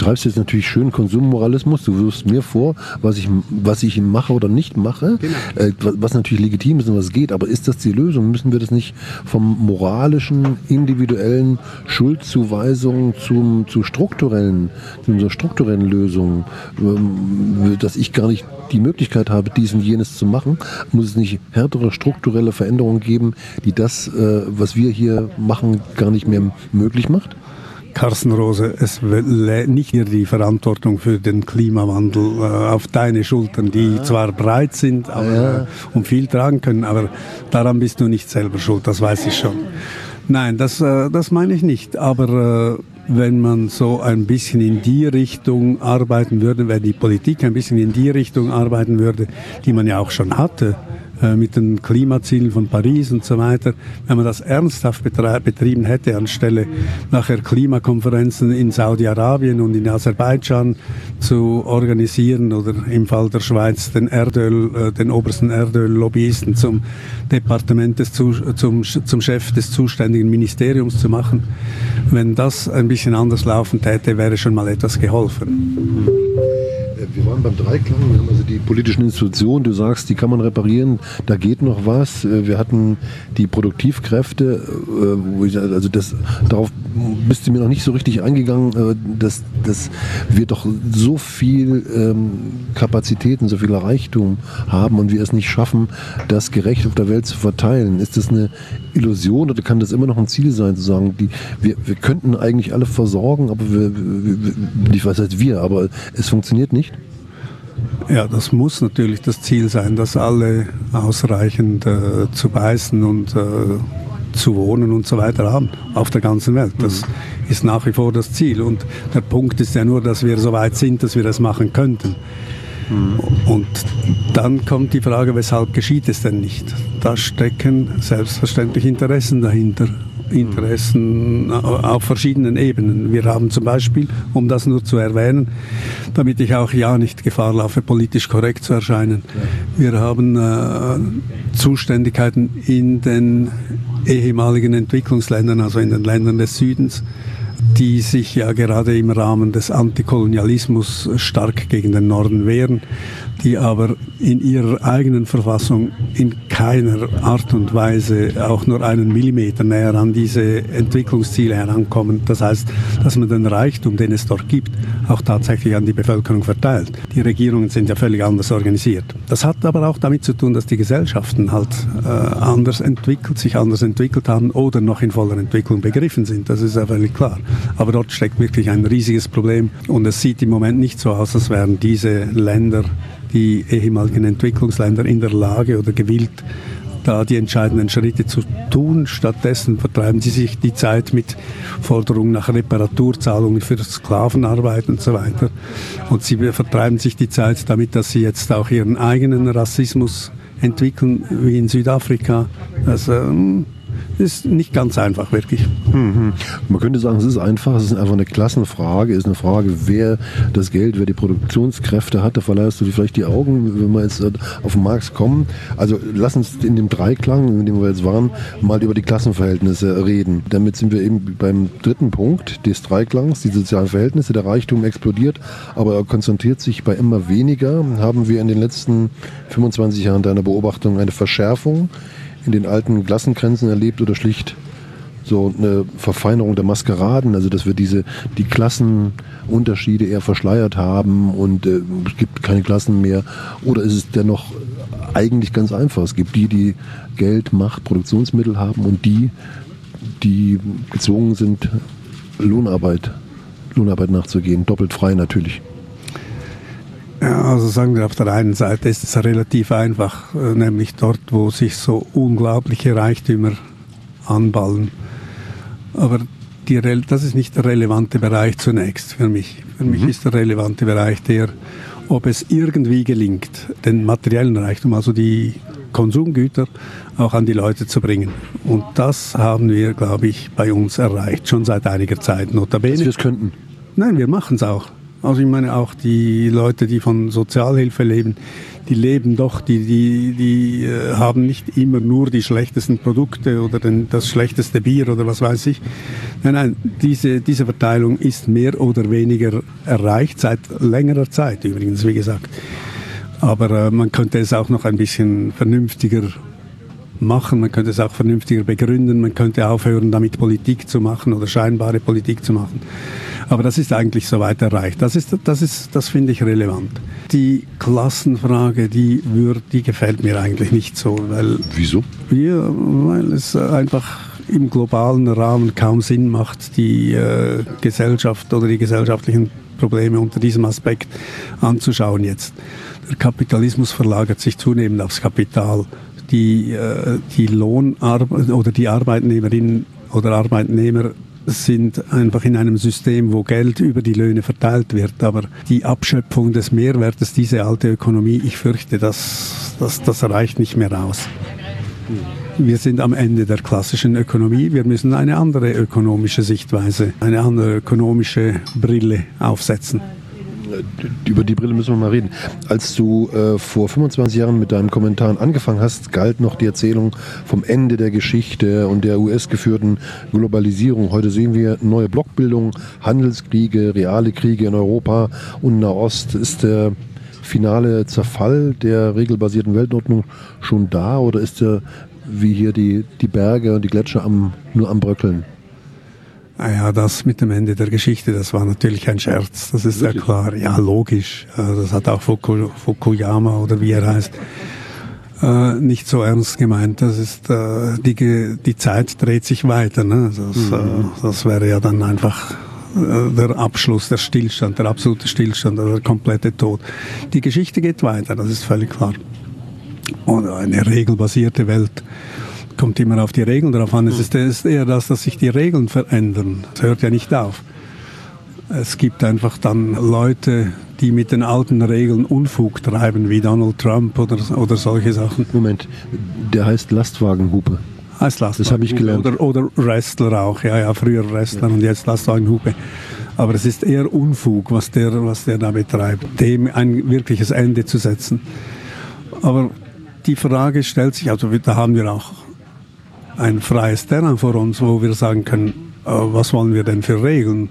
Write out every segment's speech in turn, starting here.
betreibst jetzt natürlich schön Konsummoralismus. Du wirfst mir vor, was ich mache oder nicht mache, genau. Was natürlich legitim ist und was geht. Aber ist das die Lösung? Müssen wir das nicht vom moralischen, individuellen Schuldzuweisung zur strukturellen Lösung, dass ich gar nicht die Möglichkeit habe, dies und jenes zu machen, muss es nicht härtere strukturelle Veränderungen geben, die das, was wir hier machen, gar nicht mehr möglich macht? Carsten Rose, es lädt nicht hier die Verantwortung für den Klimawandel auf deine Schultern, die zwar breit sind und viel tragen können, aber daran bist du nicht selber schuld, das weiß ich schon. Nein, das meine ich nicht, aber wenn man so ein bisschen in die Richtung arbeiten würde, wenn die Politik ein bisschen in die Richtung arbeiten würde, die man ja auch schon hatte, mit den Klimazielen von Paris und so weiter, wenn man das ernsthaft betrieben hätte, anstelle nachher Klimakonferenzen in Saudi-Arabien und in Aserbaidschan zu organisieren oder im Fall der Schweiz den obersten Erdöllobbyisten zum zum Chef des zuständigen Ministeriums zu machen. Wenn das ein bisschen anders laufen täte, wäre schon mal etwas geholfen. Wir waren beim Dreiklang, wir haben also die politischen Institutionen, du sagst, die kann man reparieren, da geht noch was. Wir hatten die Produktivkräfte, darauf bist du mir noch nicht so richtig eingegangen, dass wir doch so viel Kapazitäten, so viel Reichtum haben und wir es nicht schaffen, das gerecht auf der Welt zu verteilen. Ist das eine Illusion oder kann das immer noch ein Ziel sein, zu sagen, wir könnten eigentlich alle versorgen, aber aber es funktioniert nicht? Ja, das muss natürlich das Ziel sein, dass alle ausreichend zu beißen und zu wohnen und so weiter haben auf der ganzen Welt. Das ist nach wie vor das Ziel. Und der Punkt ist ja nur, dass wir so weit sind, dass wir das machen könnten. Und dann kommt die Frage, weshalb geschieht es denn nicht? Da stecken selbstverständlich Interessen dahinter. Interessen auf verschiedenen Ebenen. Wir haben zum Beispiel, um das nur zu erwähnen, damit ich auch nicht Gefahr laufe, politisch korrekt zu erscheinen, wir haben Zuständigkeiten in den ehemaligen Entwicklungsländern, also in den Ländern des Südens, die sich ja gerade im Rahmen des Antikolonialismus stark gegen den Norden wehren, die aber in ihrer eigenen Verfassung in keiner Art und Weise auch nur einen Millimeter näher an diese Entwicklungsziele herankommen. Das heißt, dass man den Reichtum, den es dort gibt, auch tatsächlich an die Bevölkerung verteilt. Die Regierungen sind ja völlig anders organisiert. Das hat aber auch damit zu tun, dass die Gesellschaften halt sich anders entwickelt haben oder noch in voller Entwicklung begriffen sind. Das ist ja völlig klar. Aber dort steckt wirklich ein riesiges Problem und es sieht im Moment nicht so aus, als wären diese Länder, die ehemaligen Entwicklungsländer, in der Lage oder gewillt, da die entscheidenden Schritte zu tun. Stattdessen vertreiben sie sich die Zeit mit Forderungen nach Reparaturzahlungen für Sklavenarbeit und so weiter. Und sie vertreiben sich die Zeit damit, dass sie jetzt auch ihren eigenen Rassismus entwickeln, wie in Südafrika. Also ist nicht ganz einfach, wirklich. Man könnte sagen, es ist einfach, es ist einfach eine Klassenfrage, es ist eine Frage, wer das Geld, wer die Produktionskräfte hat, da verleihst du dir vielleicht die Augen, wenn wir jetzt auf den Markt kommen. Also lass uns in dem Dreiklang, in dem wir jetzt waren, mal über die Klassenverhältnisse reden. Damit sind wir eben beim dritten Punkt des Dreiklangs, die sozialen Verhältnisse. Der Reichtum explodiert, aber er konzentriert sich bei immer weniger. Haben wir in den letzten 25 Jahren deiner Beobachtung eine Verschärfung in den alten Klassengrenzen erlebt oder schlicht so eine Verfeinerung der Maskeraden, also dass wir die Klassenunterschiede eher verschleiert haben und es gibt keine Klassen mehr, oder ist es dennoch eigentlich ganz einfach? Es gibt die Geld, Macht, Produktionsmittel haben und die gezwungen sind, Lohnarbeit nachzugehen, doppelt frei natürlich. Ja, also sagen wir, auf der einen Seite ist es relativ einfach, nämlich dort, wo sich so unglaubliche Reichtümer anballen. Aber das ist nicht der relevante Bereich zunächst für mich. Für mich ist der relevante Bereich der, ob es irgendwie gelingt, den materiellen Reichtum, also die Konsumgüter, auch an die Leute zu bringen. Und das haben wir, glaube ich, bei uns erreicht, schon seit einiger Zeit. Notabene. Dass wir es könnten? Nein, wir machen es auch. Also ich meine auch die Leute, die von Sozialhilfe leben, die leben doch, die haben nicht immer nur die schlechtesten Produkte oder das schlechteste Bier oder was weiß ich. Nein, diese Verteilung ist mehr oder weniger erreicht, seit längerer Zeit übrigens, wie gesagt. Aber man könnte es auch noch ein bisschen vernünftiger machen, man könnte es auch vernünftiger begründen, man könnte aufhören, damit Politik zu machen oder scheinbare Politik zu machen. Aber das ist eigentlich soweit erreicht. Das finde ich relevant. Die Klassenfrage, die gefällt mir eigentlich nicht so. Wieso? Weil es einfach im globalen Rahmen kaum Sinn macht, die Gesellschaft oder die gesellschaftlichen Probleme unter diesem Aspekt anzuschauen jetzt. Der Kapitalismus verlagert sich zunehmend aufs Kapital. Die oder die Arbeitnehmerinnen oder Arbeitnehmer sind einfach in einem System, wo Geld über die Löhne verteilt wird. Aber die Abschöpfung des Mehrwertes, diese alte Ökonomie, ich fürchte, das reicht nicht mehr aus. Wir sind am Ende der klassischen Ökonomie. Wir müssen eine andere ökonomische Sichtweise, eine andere ökonomische Brille aufsetzen. Über die Brille müssen wir mal reden. Als du vor 25 Jahren mit deinen Kommentaren angefangen hast, galt noch die Erzählung vom Ende der Geschichte und der US-geführten Globalisierung. Heute sehen wir neue Blockbildung, Handelskriege, reale Kriege in Europa und Nahost. Ist der finale Zerfall der regelbasierten Weltordnung schon da oder ist der wie hier die Berge und die Gletscher nur am Bröckeln? Naja, das mit dem Ende der Geschichte, das war natürlich ein Scherz, das ist wirklich? Ja klar. Ja, logisch. Das hat auch Fukuyama oder wie er heißt, nicht so ernst gemeint. Das ist, die Zeit dreht sich weiter. Ne? Das wäre ja dann einfach der Abschluss, der Stillstand, der absolute Stillstand, der komplette Tod. Die Geschichte geht weiter, das ist völlig klar. Und eine regelbasierte Welt kommt immer auf die Regeln drauf an. Es ist eher das, dass sich die Regeln verändern. Das hört ja nicht auf. Es gibt einfach dann Leute, die mit den alten Regeln Unfug treiben, wie Donald Trump oder solche Sachen. Moment, der heißt Lastwagenhupe. Heißt Lastwagenhupe. Das habe ich gelernt. Oder Wrestler auch. Ja, früher Wrestler und jetzt Lastwagenhupe. Aber es ist eher Unfug, was der da betreibt, dem ein wirkliches Ende zu setzen. Aber die Frage stellt sich, also da haben wir auch ein freies Terrain vor uns, wo wir sagen können, was wollen wir denn für Regeln?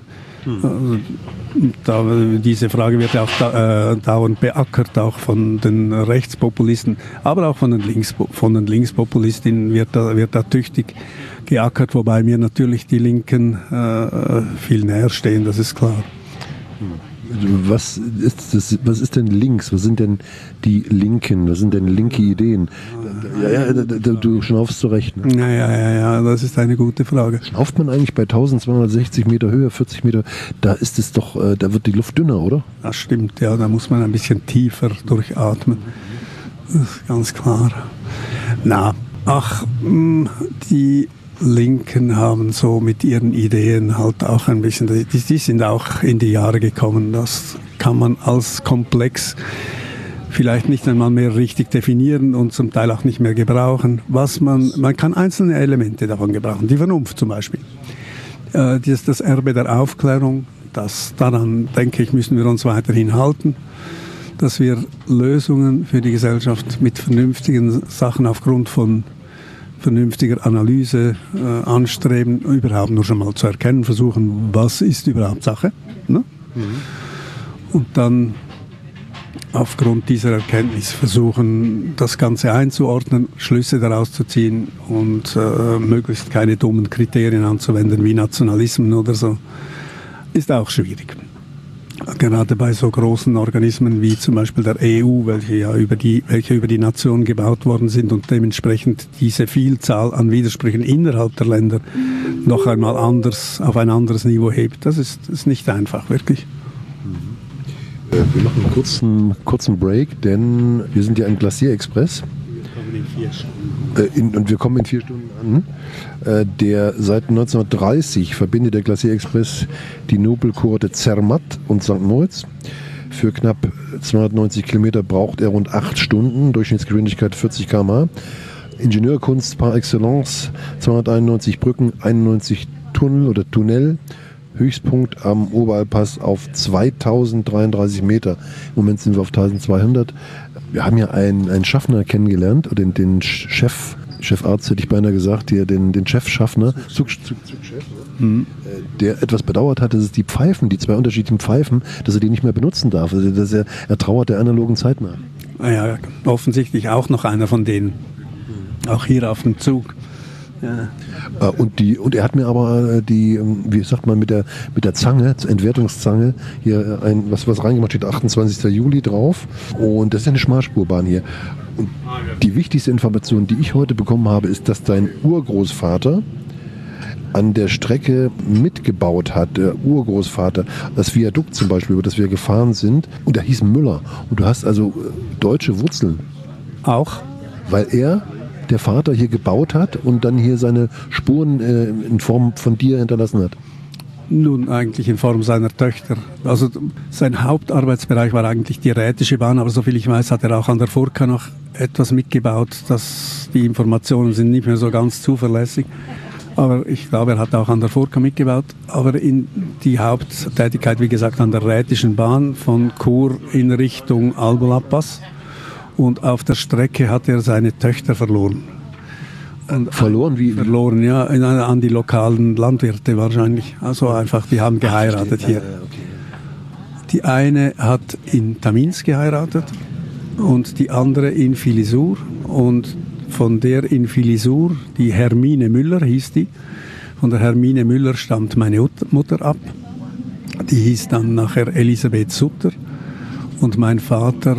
Diese Frage wird ja auch dauernd beackert, auch von den Rechtspopulisten, aber auch von den Linkspopulistinnen wird da tüchtig geackert, wobei mir natürlich die Linken viel näher stehen, das ist klar. Was ist denn links? Was sind denn die Linken? Was sind denn linke Ideen? Ja, du schnaufst zurecht. Ne? Ja, das ist eine gute Frage. Schnauft man eigentlich bei 1260 Meter Höhe, 40 Meter? Da ist es doch, da wird die Luft dünner, oder? Das stimmt, ja. Da muss man ein bisschen tiefer durchatmen. Das ist ganz klar. Die Linken haben so mit ihren Ideen halt auch ein bisschen, die sind auch in die Jahre gekommen. Das kann man als komplex vielleicht nicht einmal mehr richtig definieren und zum Teil auch nicht mehr gebrauchen. Man kann einzelne Elemente davon gebrauchen, die Vernunft zum Beispiel. Das Erbe der Aufklärung, daran denke ich, müssen wir uns weiterhin halten, dass wir Lösungen für die Gesellschaft mit vernünftigen Sachen aufgrund von vernünftiger Analyse anstreben, überhaupt nur schon mal zu erkennen, versuchen, was ist überhaupt Sache. Ne? Und dann aufgrund dieser Erkenntnis versuchen, das Ganze einzuordnen, Schlüsse daraus zu ziehen und möglichst keine dummen Kriterien anzuwenden wie Nationalismen oder so, ist auch schwierig. Gerade bei so großen Organismen wie zum Beispiel der EU, welche über die Nation gebaut worden sind und dementsprechend diese Vielzahl an Widersprüchen innerhalb der Länder noch einmal auf ein anderes Niveau hebt. Das ist nicht einfach, wirklich. Wir machen einen kurzen Break, denn wir sind ja ein Glacier Express. Und wir kommen in 4 Stunden an. Der seit 1930 verbindet der Glacier Express die Nobelkurorte Zermatt und St. Moritz. Für knapp 290 Kilometer braucht er rund 8 Stunden, Durchschnittsgeschwindigkeit 40 km/h. Ingenieurkunst par excellence, 291 Brücken, 91 Tunnel oder Tunnel, Höchstpunkt am Oberalpass auf 2033 Meter. Im Moment sind wir auf 1200. Wir haben ja einen Schaffner kennengelernt, den Chefarzt hätte ich beinahe gesagt, den Chefschaffner, Zugchef, der etwas bedauert hat, dass es die zwei unterschiedlichen Pfeifen, dass er die nicht mehr benutzen darf. Also dass er trauert der analogen Zeit nach. Ja, offensichtlich auch noch einer von denen. Auch hier auf dem Zug. Ja. Und er hat mir aber wie sagt man, mit der Zange, Entwertungszange, hier was reingemacht, steht 28. Juli drauf. Und das ist ja eine Schmalspurbahn hier. Und die wichtigste Information, die ich heute bekommen habe, ist, dass dein Urgroßvater an der Strecke mitgebaut hat, der Urgroßvater, das Viadukt zum Beispiel, über das wir gefahren sind. Und der hieß Müller. Und du hast also deutsche Wurzeln. Auch? Weil der Vater hier gebaut hat und dann hier seine Spuren in Form von dir hinterlassen hat? Nun, eigentlich in Form seiner Töchter. Also sein Hauptarbeitsbereich war eigentlich die Rätische Bahn, aber soviel ich weiß, hat er auch an der Furka noch etwas mitgebaut. Die Informationen sind nicht mehr so ganz zuverlässig. Aber ich glaube, er hat auch an der Furka mitgebaut. Aber in die Haupttätigkeit, wie gesagt, an der Rätischen Bahn von Chur in Richtung Albulapass. Und auf der Strecke hat er seine Töchter verloren. Verloren? Wie? Verloren, ja, an die lokalen Landwirte wahrscheinlich. Also einfach, die haben geheiratet hier. Okay. Die eine hat in Tamins geheiratet und die andere in Filisur. Und von der in Filisur, die Hermine Müller hieß die, von der Hermine Müller stammt meine Mutter ab. Die hieß dann nachher Elisabeth Sutter. Und mein Vater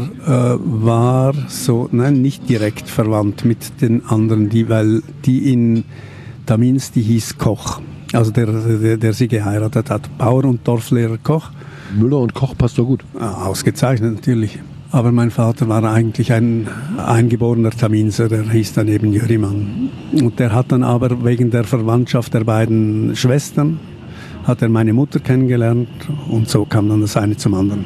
war nicht direkt verwandt mit den anderen, weil die in Tamins, die hieß Koch, also der sie geheiratet hat. Bauer und Dorflehrer Koch. Müller und Koch passt doch gut. Ausgezeichnet natürlich. Aber mein Vater war eigentlich ein eingeborener Taminser, der hieß dann eben Jörimann. Und der hat dann aber wegen der Verwandtschaft der beiden Schwestern, hat er meine Mutter kennengelernt und so kam dann das eine zum anderen.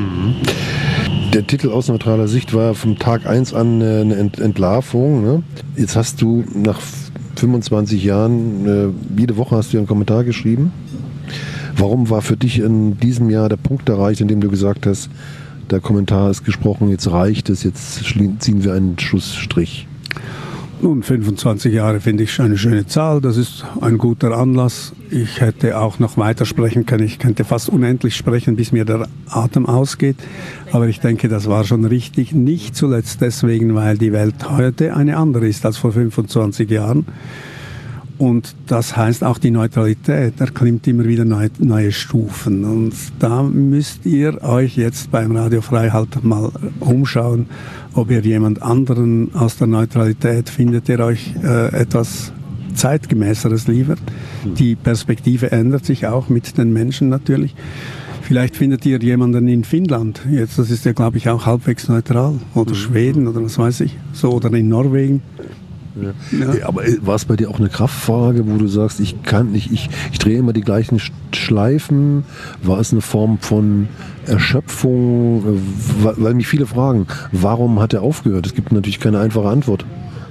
Der Titel aus neutraler Sicht war vom Tag 1 an eine Entlarvung. Ne? Jetzt hast du nach 25 Jahren, jede Woche hast du einen Kommentar geschrieben. Warum war für dich in diesem Jahr der Punkt erreicht, in dem du gesagt hast, der Kommentar ist gesprochen, jetzt reicht es, jetzt ziehen wir einen Schlussstrich? Nun, 25 Jahre finde ich eine schöne Zahl, das ist ein guter Anlass. Ich hätte auch noch weiter sprechen können, ich könnte fast unendlich sprechen, bis mir der Atem ausgeht. Aber ich denke, das war schon richtig, nicht zuletzt deswegen, weil die Welt heute eine andere ist als vor 25 Jahren. Und das heißt auch die Neutralität, erklimmt immer wieder neue Stufen. Und da müsst ihr euch jetzt beim Radio Frei halt mal umschauen, ob ihr jemand anderen aus der Neutralität findet, der euch etwas Zeitgemäßeres liefert. Die Perspektive ändert sich auch mit den Menschen natürlich. Vielleicht findet ihr jemanden in Finnland, jetzt, das ist ja glaube ich auch halbwegs neutral, oder Schweden oder was weiß ich, so, oder in Norwegen. Ja. Aber war es bei dir auch eine Kraftfrage, wo du sagst, ich drehe immer die gleichen Schleifen? War es eine Form von Erschöpfung? Weil mich viele fragen, warum hat er aufgehört? Es gibt natürlich keine einfache Antwort.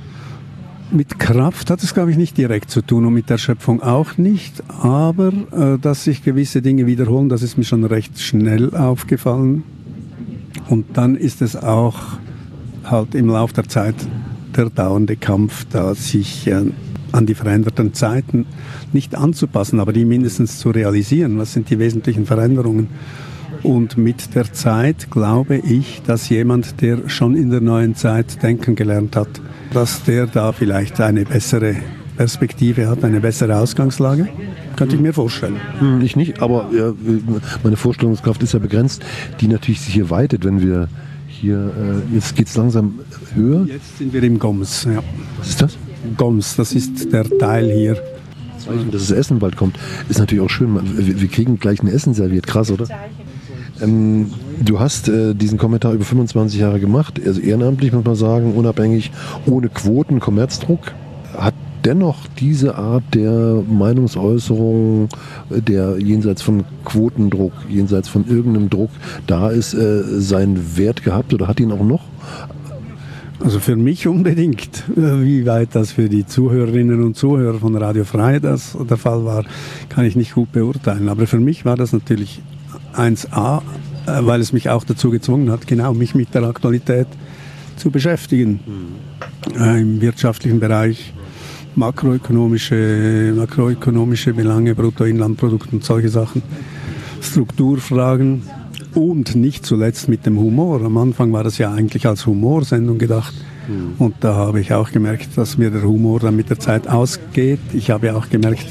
Mit Kraft hat es, glaube ich, nicht direkt zu tun und mit Erschöpfung auch nicht. Aber dass sich gewisse Dinge wiederholen, das ist mir schon recht schnell aufgefallen. Und dann ist es auch halt im Laufe der Zeit der dauernde Kampf, da sich an die veränderten Zeiten nicht anzupassen, aber die mindestens zu realisieren. Was sind die wesentlichen Veränderungen? Und mit der Zeit glaube ich, dass jemand, der schon in der neuen Zeit denken gelernt hat, dass der da vielleicht eine bessere Perspektive hat, eine bessere Ausgangslage. Könnte ich mir vorstellen. Ich nicht, aber meine Vorstellungskraft ist ja begrenzt, die natürlich sich hier weitet, wenn wir hier, jetzt geht es langsam höher. Jetzt sind wir im Goms, ja. Was ist das? Goms, das ist der Teil hier. Zeichen, dass das Essen bald kommt. Ist natürlich auch schön, wir kriegen gleich ein Essen serviert, krass, oder? Du hast diesen Kommentar über 25 Jahre gemacht, also ehrenamtlich muss man sagen, unabhängig, ohne Quoten, Kommerzdruck. Hat dennoch diese Art der Meinungsäußerung, der jenseits von Quotendruck, jenseits von irgendeinem Druck da ist, seinen Wert gehabt oder hat ihn auch noch? Also für mich unbedingt. Wie weit das für die Zuhörerinnen und Zuhörer von Radio Frei das der Fall war, kann ich nicht gut beurteilen. Aber für mich war das natürlich 1A, weil es mich auch dazu gezwungen hat, genau mich mit der Aktualität zu beschäftigen. Im wirtschaftlichen Bereich, makroökonomische Belange, Bruttoinlandprodukt und solche Sachen, Strukturfragen und nicht zuletzt mit dem Humor. Am Anfang war das ja eigentlich als Humorsendung gedacht und da habe ich auch gemerkt, dass mir der Humor dann mit der Zeit ausgeht. Ich habe auch gemerkt,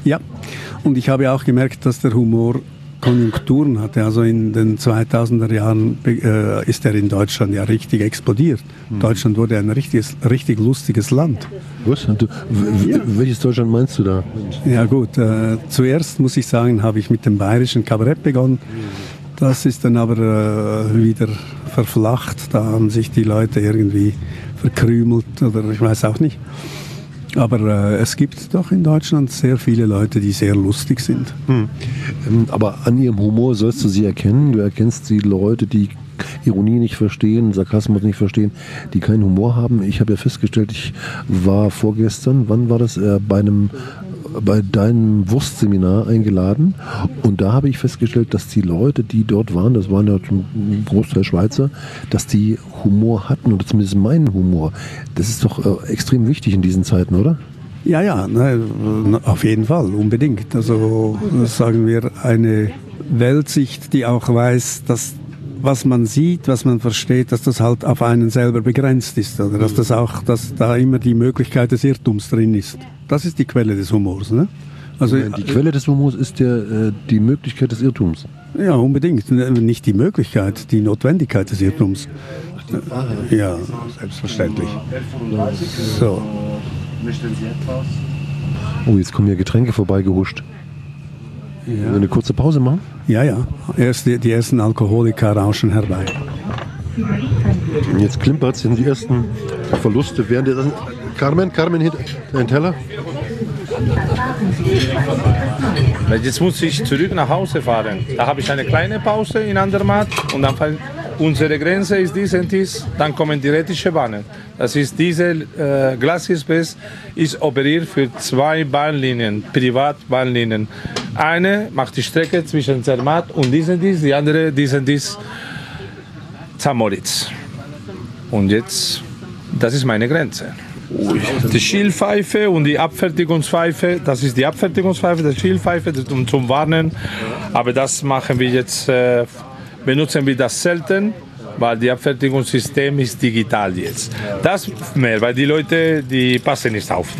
dass der Humor Konjunkturen hatte. Also in den 2000er Jahren ist er in Deutschland ja richtig explodiert. Deutschland wurde ein richtig lustiges Land. Was? Welches Deutschland meinst du da? Ja gut, zuerst muss ich sagen, habe ich mit dem bayerischen Kabarett begonnen. Das ist dann aber wieder verflacht. Da haben sich die Leute irgendwie verkrümelt oder ich weiß auch nicht. Aber es gibt doch in Deutschland sehr viele Leute, die sehr lustig sind. Aber an ihrem Humor sollst du sie erkennen. Du erkennst die Leute, die Ironie nicht verstehen, Sarkasmus nicht verstehen, die keinen Humor haben. Ich habe ja festgestellt, ich war vorgestern, wann war das, bei deinem Wurstseminar eingeladen und da habe ich festgestellt, dass die Leute, die dort waren, das waren ja zum Großteil Schweizer, dass die Humor hatten oder zumindest meinen Humor. Das ist doch extrem wichtig in diesen Zeiten, oder? Ja, auf jeden Fall, unbedingt. Also sagen wir eine Weltsicht, die auch weiß, dass was man sieht, was man versteht, dass das halt auf einen selber begrenzt ist oder dass da immer die Möglichkeit des Irrtums drin ist. Das ist die Quelle des Humors, ne? Also die Quelle des Humors ist die Möglichkeit des Irrtums. Ja, unbedingt. Nicht die Möglichkeit, die Notwendigkeit des Irrtums. Ja, selbstverständlich. So. Möchten Sie etwas? Oh, jetzt kommen hier Getränke vorbeigehuscht. Ja. Eine kurze Pause machen? Ja. Die ersten Alkoholiker rauschen herbei. Jetzt klimpert es in die ersten Verluste. Während Carmen, hier ein Teller. Jetzt muss ich zurück nach Hause fahren. Da habe ich eine kleine Pause in Andermatt und dann unsere Grenze ist dies und dies. Dann kommen die rätische Bahnen. Das ist diese Glasexpress ist operiert für 2 Bahnlinien, Privatbahnlinien. Eine macht die Strecke zwischen Zermatt und dies und dies, die andere dies und dies Zamoritz. Und jetzt, das ist meine Grenze. Die Schielpfeife und die Abfertigungspfeife, das ist die Abfertigungspfeife, die Schielpfeife zum Warnen. Aber das machen wir jetzt, benutzen wir das selten, weil das Abfertigungssystem ist digital jetzt. Das mehr, weil die Leute, die passen nicht auf.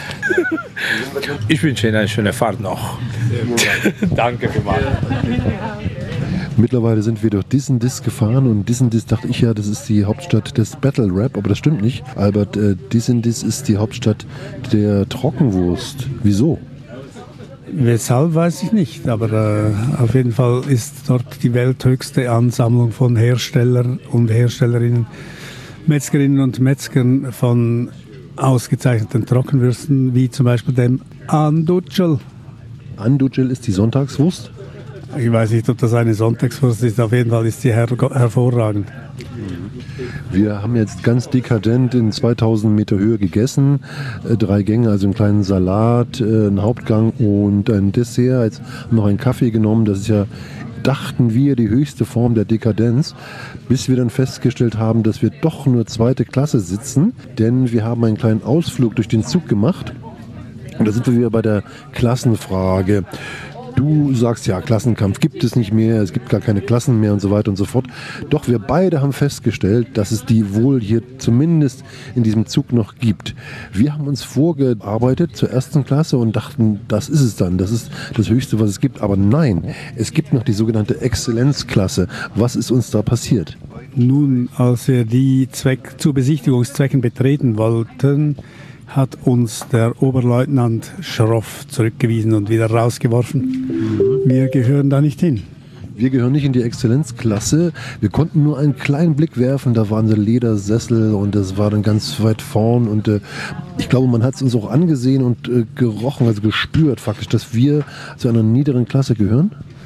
Ich wünsche Ihnen eine schöne Fahrt noch. Danke vielmals. Mittlerweile sind wir durch Disendiss gefahren und Disendiss dachte ich ja, das ist die Hauptstadt des Battle Rap, aber das stimmt nicht. Albert, Disendiss ist die Hauptstadt der Trockenwurst. Wieso? Weshalb weiß ich nicht, aber auf jeden Fall ist dort die welthöchste Ansammlung von Herstellern und Herstellerinnen, Metzgerinnen und Metzgern von ausgezeichneten Trockenwürsten, wie zum Beispiel dem Andutschel. Andutschel ist die Sonntagswurst? Ich weiß nicht, ob das eine Sonntagswurst ist, auf jeden Fall ist sie hervorragend. Wir haben jetzt ganz dekadent in 2000 Meter Höhe gegessen. 3 Gänge, also einen kleinen Salat, einen Hauptgang und ein Dessert. Jetzt noch einen Kaffee genommen. Das ist ja, dachten wir, die höchste Form der Dekadenz, bis wir dann festgestellt haben, dass wir doch nur 2. Klasse sitzen, denn wir haben einen kleinen Ausflug durch den Zug gemacht. Und da sind wir wieder bei der Klassenfrage. Du sagst ja, Klassenkampf gibt es nicht mehr, es gibt gar keine Klassen mehr und so weiter und so fort. Doch wir beide haben festgestellt, dass es die wohl hier zumindest in diesem Zug noch gibt. Wir haben uns vorgearbeitet zur 1. Klasse und dachten, das ist es dann, das ist das Höchste, was es gibt. Aber nein, es gibt noch die sogenannte Exzellenzklasse. Was ist uns da passiert? Nun, als wir die zu Besichtigungszwecken betreten wollten, hat uns der Oberleutnant schroff zurückgewiesen und wieder rausgeworfen. Wir gehören da nicht hin. Wir gehören nicht in die Exzellenzklasse. Wir konnten nur einen kleinen Blick werfen. Da waren so Ledersessel und das war dann ganz weit vorn. Und ich glaube, man hat es uns auch angesehen und gerochen, also gespürt faktisch, dass wir zu einer niederen Klasse gehören.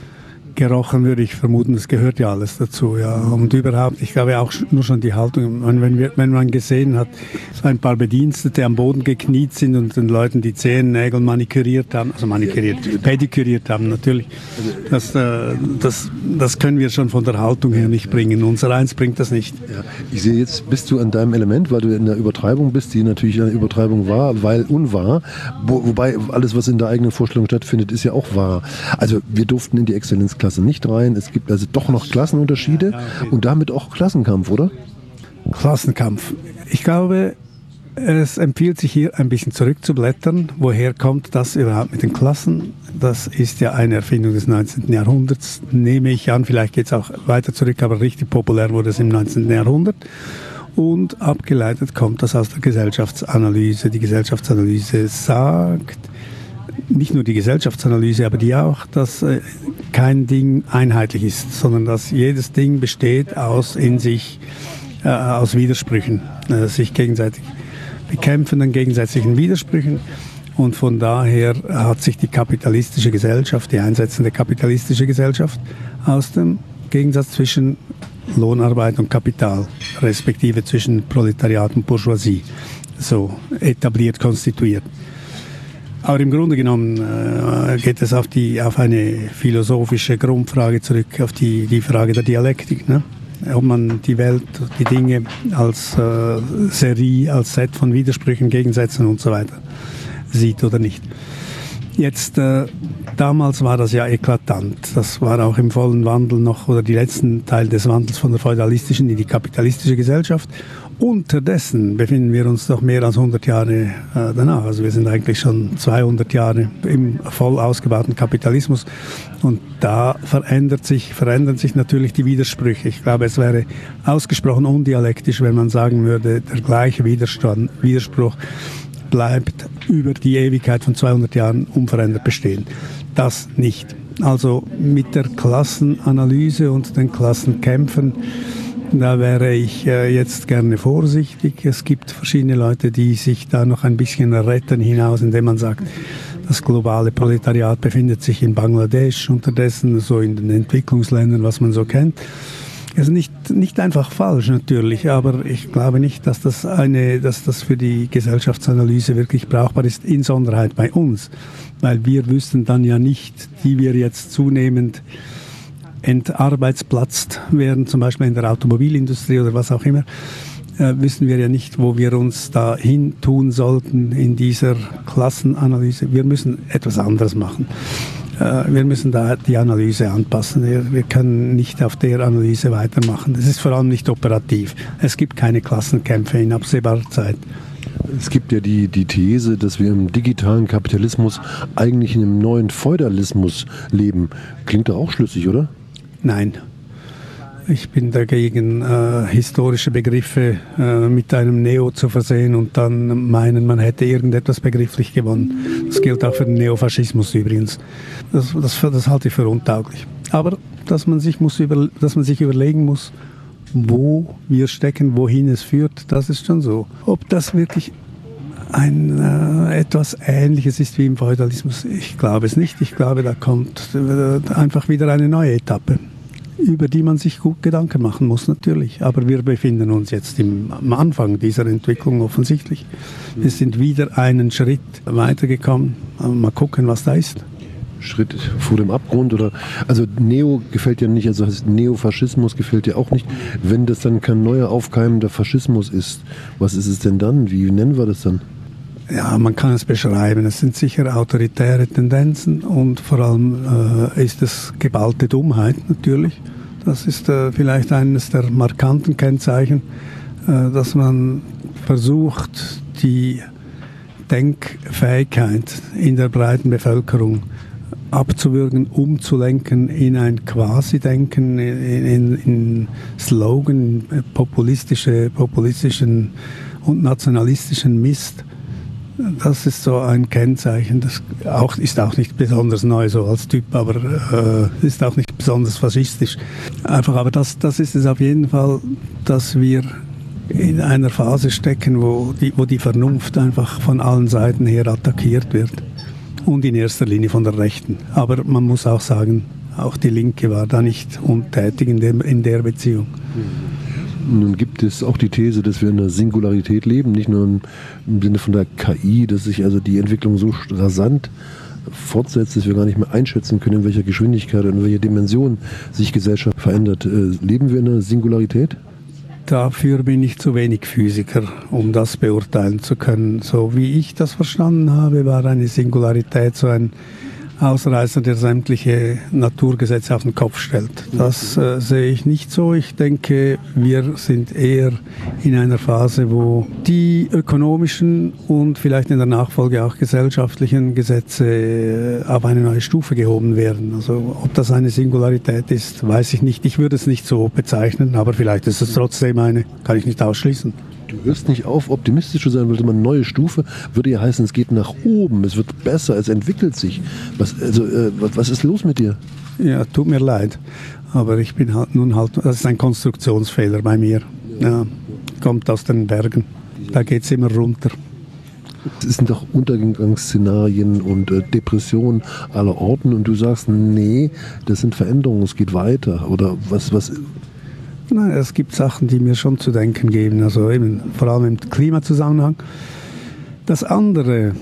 gerochen, würde ich vermuten, das gehört ja alles dazu. Ja. Und überhaupt, ich glaube auch nur schon die Haltung, wenn man gesehen hat, so ein paar Bedienstete am Boden gekniet sind und den Leuten die Zehennägel pediküriert haben, natürlich. Das können wir schon von der Haltung her nicht bringen. Unser Eins bringt das nicht. Ja. Ich sehe, jetzt bist du an deinem Element, weil du in der Übertreibung bist, die natürlich eine Übertreibung war, weil unwahr. Wobei alles, was in der eigenen Vorstellung stattfindet, ist ja auch wahr. Also wir durften in die Exzellenzklasse nicht rein. Es gibt also doch noch Klassenunterschiede und damit auch Klassenkampf, oder? Klassenkampf. Ich glaube, es empfiehlt sich hier ein bisschen zurückzublättern. Woher kommt das überhaupt mit den Klassen? Das ist ja eine Erfindung des 19. Jahrhunderts, nehme ich an. Vielleicht geht es auch weiter zurück, aber richtig populär wurde es im 19. Jahrhundert. Und abgeleitet kommt das aus der Gesellschaftsanalyse. Die Gesellschaftsanalyse sagt, nicht nur die Gesellschaftsanalyse, aber die auch, dass kein Ding einheitlich ist, sondern dass jedes Ding besteht aus Widersprüchen, sich gegenseitig bekämpfenden gegensätzlichen Widersprüchen. Und von daher hat sich die kapitalistische Gesellschaft, die einsetzende kapitalistische Gesellschaft, aus dem Gegensatz zwischen Lohnarbeit und Kapital, respektive zwischen Proletariat und Bourgeoisie, so etabliert, konstituiert. Aber im Grunde genommen geht es auf eine philosophische Grundfrage zurück, auf die Frage der Dialektik, ne? Ob man die Welt, die Dinge als Serie, als Set von Widersprüchen, Gegensätzen und so weiter sieht oder nicht. Jetzt, damals war das ja eklatant. Das war auch im vollen Wandel noch, oder die letzten Teil des Wandels von der feudalistischen in die kapitalistische Gesellschaft. Unterdessen befinden wir uns doch mehr als 100 Jahre danach. Also wir sind eigentlich schon 200 Jahre im voll ausgebauten Kapitalismus. Und da verändern sich natürlich die Widersprüche. Ich glaube, es wäre ausgesprochen undialektisch, wenn man sagen würde, der gleiche Widerspruch bleibt über die Ewigkeit von 200 Jahren unverändert bestehen. Das nicht. Also mit der Klassenanalyse und den Klassenkämpfen, da wäre ich jetzt gerne vorsichtig. Es gibt verschiedene Leute, die sich da noch ein bisschen retten hinaus, indem man sagt, das globale Proletariat befindet sich in Bangladesch, unterdessen so in den Entwicklungsländern, was man so kennt. Es ist nicht einfach falsch natürlich, aber ich glaube nicht, dass das für die Gesellschaftsanalyse wirklich brauchbar ist, insonderheit bei uns, weil wir wüssten dann ja nicht, die wir jetzt zunehmend entarbeitsplatzt werden, zum Beispiel in der Automobilindustrie oder was auch immer, wissen wir ja nicht, wo wir uns da hin tun sollten in dieser Klassenanalyse. Wir müssen etwas anderes machen. Wir müssen da die Analyse anpassen. Wir können nicht auf der Analyse weitermachen. Das ist vor allem nicht operativ. Es gibt keine Klassenkämpfe in absehbarer Zeit. Es gibt ja die These, dass wir im digitalen Kapitalismus eigentlich in einem neuen Feudalismus leben. Klingt doch auch schlüssig, oder? Nein. Ich bin dagegen, historische Begriffe mit einem Neo zu versehen und dann meinen, man hätte irgendetwas begrifflich gewonnen. Das gilt auch für den Neofaschismus übrigens. Das halte ich für untauglich. Aber dass man sich überlegen muss, wo wir stecken, wohin es führt, das ist schon so. Ob das wirklich etwas Ähnliches ist wie im Feudalismus, ich glaube es nicht. Ich glaube, da kommt einfach wieder eine neue Etappe, über die man sich gut Gedanken machen muss, natürlich. Aber wir befinden uns jetzt am Anfang dieser Entwicklung offensichtlich. Wir sind wieder einen Schritt weitergekommen. Mal gucken, was da ist. Schritt vor dem Abgrund oder, also Neo gefällt ja nicht, also Neofaschismus gefällt ja auch nicht. Wenn das dann kein neuer aufkeimender Faschismus ist, was ist es denn dann? Wie nennen wir das dann? Ja, man kann es beschreiben. Es sind sicher autoritäre Tendenzen und vor allem ist es geballte Dummheit natürlich. Das ist vielleicht eines der markanten Kennzeichen, dass man versucht, die Denkfähigkeit in der breiten Bevölkerung abzuwürgen, umzulenken in ein Quasi-Denken, in Slogan, populistischen und nationalistischen Mist. Das ist so ein Kennzeichen. Das ist auch nicht besonders neu so als Typ, aber ist auch nicht besonders faschistisch. Aber das ist es auf jeden Fall, dass wir in einer Phase stecken, wo die Vernunft einfach von allen Seiten her attackiert wird. Und in erster Linie von der Rechten. Aber man muss auch sagen, auch die Linke war da nicht untätig in der Beziehung. Nun gibt es auch die These, dass wir in einer Singularität leben, nicht nur im Sinne von der KI, dass sich also die Entwicklung so rasant fortsetzt, dass wir gar nicht mehr einschätzen können, in welcher Geschwindigkeit und in welcher Dimension sich Gesellschaft verändert. Leben wir in einer Singularität? Dafür bin ich zu wenig Physiker, um das beurteilen zu können. So wie ich das verstanden habe, war eine Singularität so ein Ausreißer, der sämtliche Naturgesetze auf den Kopf stellt. Das sehe ich nicht so. Ich denke, wir sind eher in einer Phase, wo die ökonomischen und vielleicht in der Nachfolge auch gesellschaftlichen Gesetze auf eine neue Stufe gehoben werden. Also ob das eine Singularität ist, weiß ich nicht. Ich würde es nicht so bezeichnen, aber vielleicht ist es trotzdem eine, kann ich nicht ausschließen. Du hörst nicht auf, optimistisch zu sein, weil eine neue Stufe würde ja heißen, es geht nach oben, es wird besser, es entwickelt sich. Was ist los mit dir? Ja, tut mir leid, aber ich bin das ist ein Konstruktionsfehler bei mir. Ja, kommt aus den Bergen, da geht es immer runter. Es sind doch Untergangsszenarien und Depressionen aller Orten und du sagst, nee, das sind Veränderungen, es geht weiter. Oder was? Nein, es gibt Sachen, die mir schon zu denken geben, also eben vor allem im Klimazusammenhang. Das andere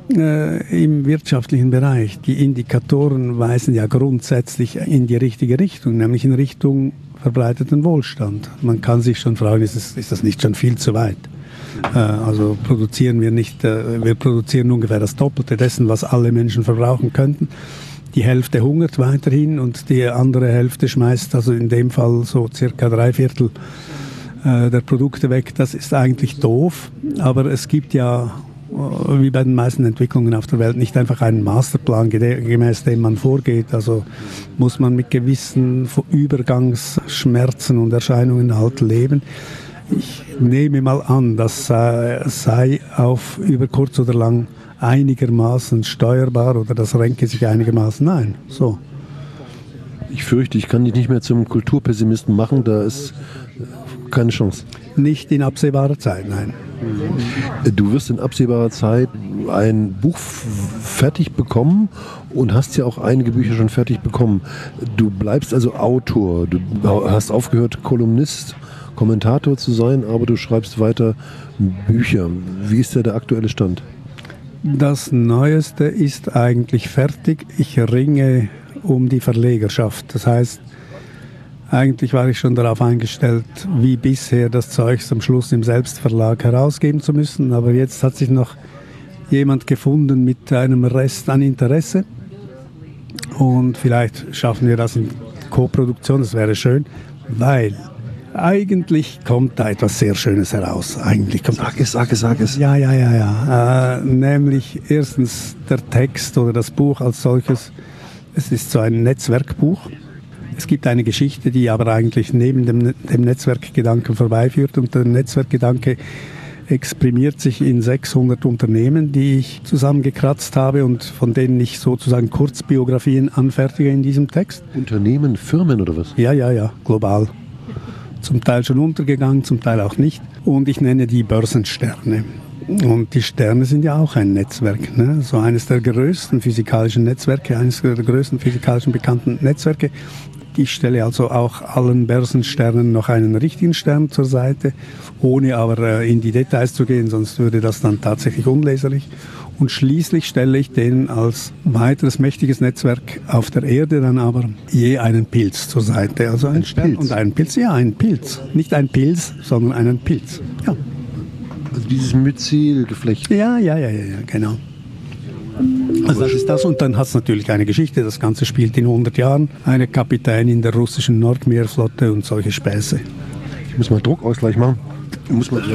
im wirtschaftlichen Bereich, die Indikatoren weisen ja grundsätzlich in die richtige Richtung, nämlich in Richtung verbreiteten Wohlstand. Man kann sich schon fragen, ist das nicht schon viel zu weit? Also produzieren wir nicht, wir produzieren ungefähr das Doppelte dessen, was alle Menschen verbrauchen könnten. Die Hälfte hungert weiterhin und die andere Hälfte schmeißt also in dem Fall so circa 3/4 der Produkte weg. Das ist eigentlich doof, aber es gibt ja, wie bei den meisten Entwicklungen auf der Welt, nicht einfach einen Masterplan, gemäß dem man vorgeht. Also muss man mit gewissen Übergangsschmerzen und Erscheinungen halt leben. Ich nehme mal an, das sei auf über kurz oder lang einigermaßen steuerbar oder das renke sich einigermaßen ein. So. Ich fürchte, ich kann dich nicht mehr zum Kulturpessimisten machen, da ist keine Chance. Nicht in absehbarer Zeit, nein. Du wirst in absehbarer Zeit ein Buch fertig bekommen und hast ja auch einige Bücher schon fertig bekommen. Du bleibst also Autor, du hast aufgehört, Kolumnist, Kommentator zu sein, aber du schreibst weiter Bücher. Wie ist der aktuelle Stand? Das Neueste ist eigentlich fertig. Ich ringe um die Verlegerschaft. Das heißt, eigentlich war ich schon darauf eingestellt, wie bisher das Zeug am Schluss im Selbstverlag herausgeben zu müssen. Aber jetzt hat sich noch jemand gefunden mit einem Rest an Interesse. Und vielleicht schaffen wir das in Koproduktion, das wäre schön, weil eigentlich kommt da etwas sehr Schönes heraus. Sag es. Ja. Nämlich erstens der Text oder das Buch als solches. Es ist so ein Netzwerkbuch. Es gibt eine Geschichte, die aber eigentlich neben dem Netzwerkgedanken vorbeiführt. Und der Netzwerkgedanke exprimiert sich in 600 Unternehmen, die ich zusammengekratzt habe und von denen ich sozusagen Kurzbiografien anfertige in diesem Text. Unternehmen, Firmen oder was? Ja, global. Zum Teil schon untergegangen, zum Teil auch nicht. Und ich nenne die Börsensterne. Und die Sterne sind ja auch ein Netzwerk, ne? So eines der größten physikalischen Netzwerke, eines der größten physikalischen bekannten Netzwerke. Ich stelle also auch allen Börsensternen noch einen richtigen Stern zur Seite, ohne aber in die Details zu gehen, sonst würde das dann tatsächlich unleserlich. Und schließlich stelle ich denen als weiteres mächtiges Netzwerk auf der Erde dann aber je einen Pilz zur Seite. Also ein Stern Pilz. Und einen Pilz. Ja, einen Pilz. Nicht ein Pilz, sondern einen Pilz. Ja. Also dieses Myzelgeflecht. Ja, genau. Also das ist das. Und dann hat es natürlich eine Geschichte. Das Ganze spielt in 100 Jahren. Eine Kapitänin der russischen Nordmeerflotte und solche Späße. Ich muss mal Druckausgleich machen. Muss man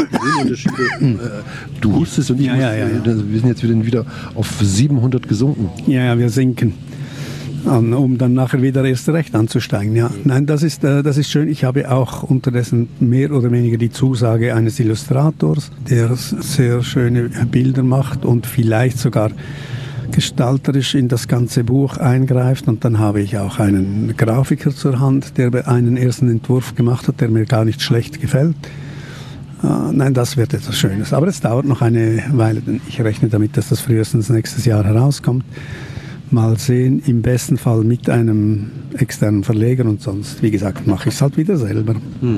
du hustest und ich ja. Wir sind jetzt wieder auf 700 gesunken. Ja, wir sinken, um dann nachher wieder erst recht anzusteigen. Ja. Nein, das ist schön. Ich habe auch unterdessen mehr oder weniger die Zusage eines Illustrators, der sehr schöne Bilder macht und vielleicht sogar gestalterisch in das ganze Buch eingreift. Und dann habe ich auch einen Grafiker zur Hand, der einen ersten Entwurf gemacht hat, der mir gar nicht schlecht gefällt. Nein, das wird etwas Schönes. Aber es dauert noch eine Weile, denn ich rechne damit, dass das frühestens nächstes Jahr herauskommt. Mal sehen, im besten Fall mit einem externen Verleger und sonst, wie gesagt, mache ich es halt wieder selber.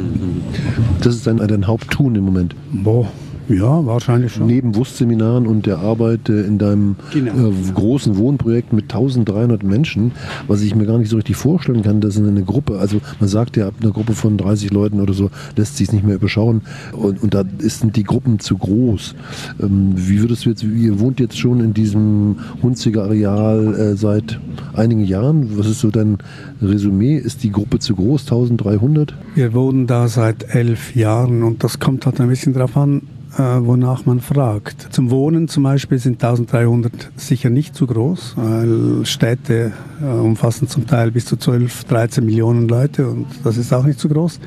Das ist dein Haupttun im Moment. Boah, ja, wahrscheinlich schon. Neben Wurstseminaren und der Arbeit in deinem großen Wohnprojekt mit 1300 Menschen, was ich mir gar nicht so richtig vorstellen kann, dass eine Gruppe, also man sagt ja, ab einer Gruppe von 30 Leuten oder so, lässt sich nicht mehr überschauen und da sind die Gruppen zu groß. Wie würdest du jetzt, ihr wohnt jetzt schon in diesem Hunziger Areal seit einigen Jahren, was ist so dein Resümee? Ist die Gruppe zu groß, 1300? Wir wohnen da seit 11 Jahren und das kommt halt ein bisschen drauf an, wonach man fragt. Zum Wohnen zum Beispiel sind 1300 sicher nicht zu groß, weil Städte umfassen zum Teil bis zu 12, 13 Millionen Leute und das ist auch nicht zu groß.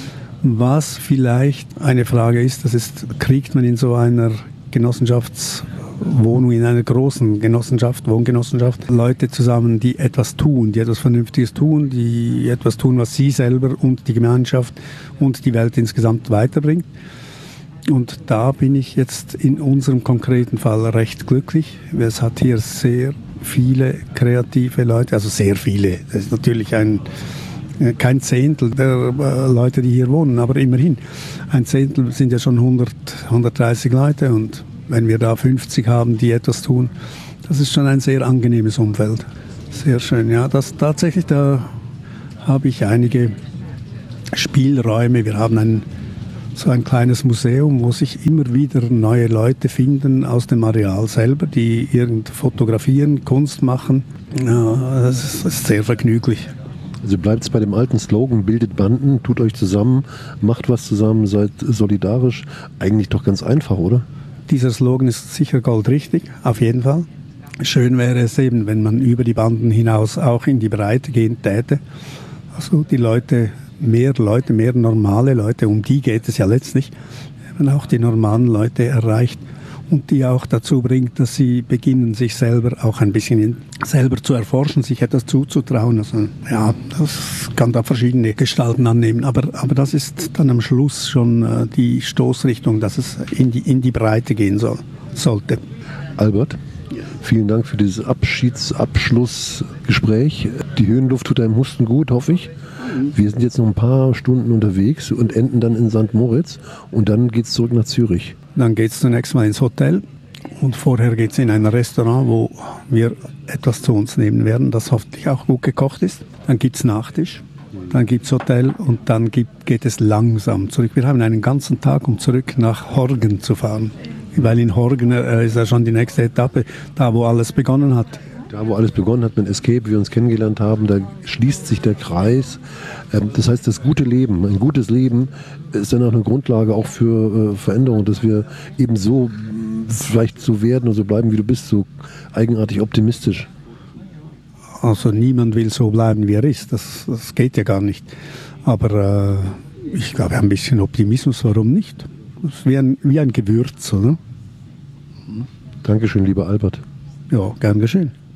Was vielleicht eine Frage ist, kriegt man in so einer Genossenschaftswohnung, in einer großen Wohngenossenschaft, Leute zusammen, die etwas tun, die etwas Vernünftiges tun, die etwas tun, was sie selber und die Gemeinschaft und die Welt insgesamt weiterbringt. Und da bin ich jetzt in unserem konkreten Fall recht glücklich. Es hat hier sehr viele kreative Leute, also sehr viele. Das ist natürlich kein Zehntel der Leute, die hier wohnen, aber immerhin. Ein Zehntel sind ja schon 130 Leute und wenn wir da 50 haben, die etwas tun, das ist schon ein sehr angenehmes Umfeld. Sehr schön, ja. Tatsächlich, da habe ich einige Spielräume. Wir haben so ein kleines Museum, wo sich immer wieder neue Leute finden aus dem Areal selber, die irgend fotografieren, Kunst machen. Ja, das ist sehr vergnüglich. Also bleibt es bei dem alten Slogan, bildet Banden, tut euch zusammen, macht was zusammen, seid solidarisch. Eigentlich doch ganz einfach, oder? Dieser Slogan ist sicher goldrichtig, auf jeden Fall. Schön wäre es eben, wenn man über die Banden hinaus auch in die Breite gehen täte. Also die mehr normale Leute, um die geht es ja letztlich, wenn auch die normalen Leute erreicht und die auch dazu bringt, dass sie beginnen, sich selber auch ein bisschen selber zu erforschen, sich etwas zuzutrauen. Also ja, das kann da verschiedene Gestalten annehmen, aber das ist dann am Schluss schon die Stoßrichtung, dass es in die Breite gehen sollte. Albert, vielen Dank für dieses Abschlussgespräch. Die Höhenluft tut einem Husten gut, hoffe ich. Wir sind jetzt noch ein paar Stunden unterwegs und enden dann in St. Moritz und dann geht es zurück nach Zürich. Dann geht es zunächst mal ins Hotel und vorher geht es in ein Restaurant, wo wir etwas zu uns nehmen werden, das hoffentlich auch gut gekocht ist. Dann gibt es Nachtisch, dann gibt es Hotel und dann geht es langsam zurück. Wir haben einen ganzen Tag, um zurück nach Horgen zu fahren, weil in Horgen ist ja schon die nächste Etappe, da wo alles begonnen hat. Da, wo alles begonnen hat mit Escape, wie wir uns kennengelernt haben, da schließt sich der Kreis. Das heißt, das gute Leben, ein gutes Leben ist dann auch eine Grundlage auch für Veränderung, dass wir eben so vielleicht so werden oder so bleiben, wie du bist, so eigenartig optimistisch. Also niemand will so bleiben, wie er ist. Das geht ja gar nicht. Aber ich glaube, ein bisschen Optimismus, warum nicht? Das ist wie ein Gewürz, oder? Dankeschön, lieber Albert. Ja, gern geschehen.